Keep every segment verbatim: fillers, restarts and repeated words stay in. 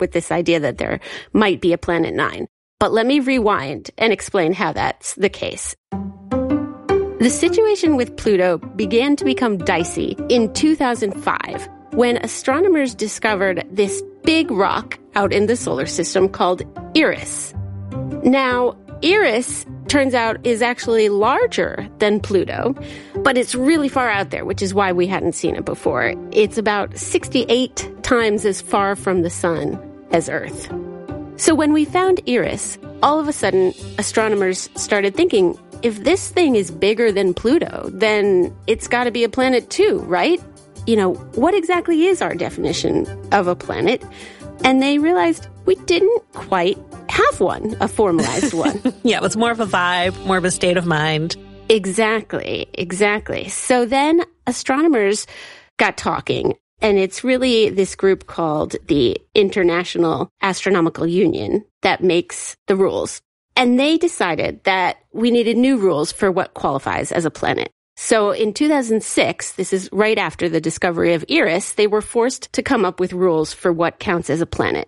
with this idea that there might be a Planet Nine. But let me rewind and explain how that's the case. The situation with Pluto began to become dicey in two thousand five when astronomers discovered this big rock out in the solar system called Eris. Now, Eris, turns out, is actually larger than Pluto, but it's really far out there, which is why we hadn't seen it before. It's about sixty-eight times as far from the sun as Earth. So when we found Eris, all of a sudden, astronomers started thinking, if this thing is bigger than Pluto, then it's got to be a planet too, right? You know, what exactly is our definition of a planet? And they realized we didn't quite have one, a formalized one. Yeah, it was more of a vibe, more of a state of mind. Exactly, exactly. So then astronomers got talking, and it's really this group called the International Astronomical Union that makes the rules. And they decided that we needed new rules for what qualifies as a planet. So in two thousand six, this is right after the discovery of Eris, they were forced to come up with rules for what counts as a planet.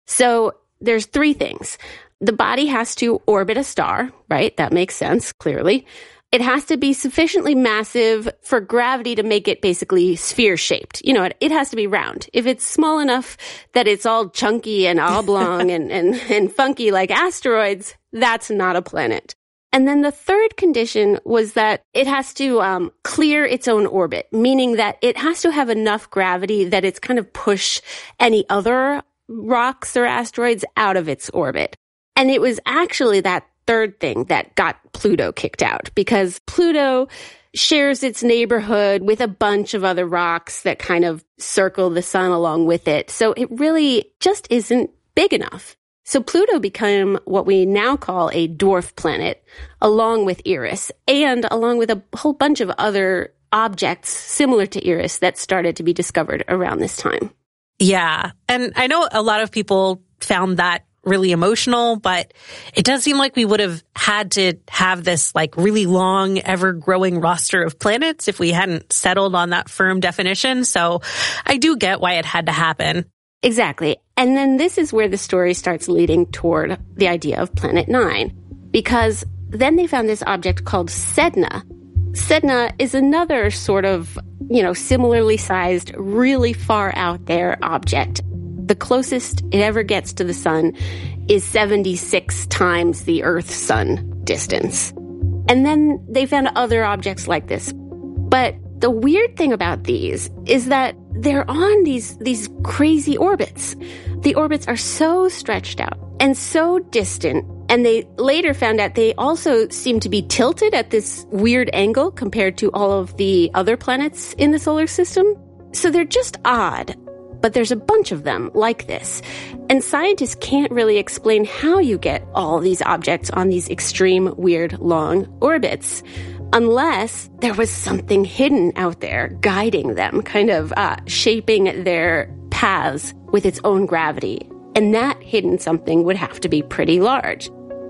So there's three things. The body has to orbit a star, right? That makes sense, clearly. It has to be sufficiently massive for gravity to make it basically sphere-shaped. You know, it, it has to be round. If it's small enough that it's all chunky and oblong and, and, and funky like asteroids, that's not a planet. And then the third condition was that it has to um, clear its own orbit, meaning that it has to have enough gravity that it's kind of push any other rocks or asteroids out of its orbit. And it was actually that third thing that got Pluto kicked out, because Pluto shares its neighborhood with a bunch of other rocks that kind of circle the sun along with it. So it really just isn't big enough. So Pluto became what we now call a dwarf planet, along with Eris, and along with a whole bunch of other objects similar to Eris that started to be discovered around this time. Yeah. And I know a lot of people found that really emotional, but it does seem like we would have had to have this like really long, ever-growing roster of planets if we hadn't settled on that firm definition. So I do get why it had to happen. Exactly. And then this is where the story starts leading toward the idea of Planet Nine, because then they found this object called Sedna. Sedna is another sort of, you know, similarly sized, really far out there object. The closest it ever gets to the sun is seventy-six times the Earth-Sun distance. And then they found other objects like this. But the weird thing about these is that they're on these, these crazy orbits. The orbits are so stretched out and so distant. And they later found out they also seem to be tilted at this weird angle compared to all of the other planets in the solar system. So they're just odd. But there's a bunch of them like this. And scientists can't really explain how you get all these objects on these extreme, weird, long orbits, unless there was something hidden out there guiding them, kind of uh, shaping their paths with its own gravity. And that hidden something would have to be pretty large.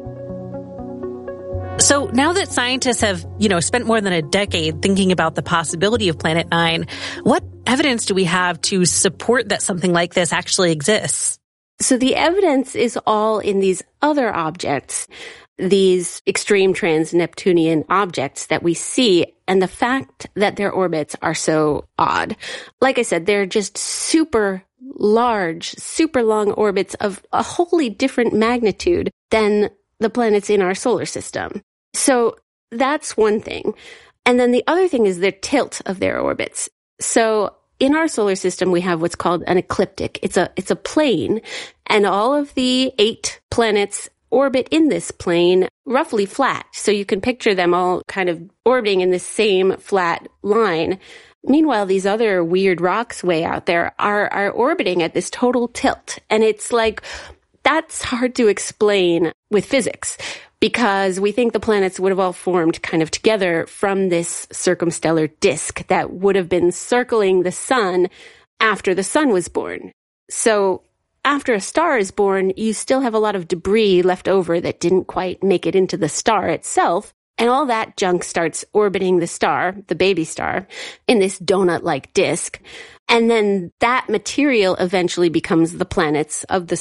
So now that scientists have, you know, spent more than a decade thinking about the possibility of Planet Nine, what evidence do we have to support that something like this actually exists? So the evidence is all in these other objects, these extreme trans-Neptunian objects that we see, and the fact that their orbits are so odd. Like I said, they're just super large, super long orbits of a wholly different magnitude than the planets in our solar system. So that's one thing. And then the other thing is the tilt of their orbits. So in our solar system, we have what's called an ecliptic. It's a, it's a plane, and all of the eight planets orbit in this plane roughly flat. So you can picture them all kind of orbiting in this same flat line. Meanwhile, these other weird rocks way out there are, are orbiting at this total tilt. And it's like, that's hard to explain with physics, because we think the planets would have all formed kind of together from this circumstellar disk that would have been circling the sun after the sun was born. So after a star is born, you still have a lot of debris left over that didn't quite make it into the star itself. And all that junk starts orbiting the star, the baby star, in this donut-like disk. And then that material eventually becomes the planets of the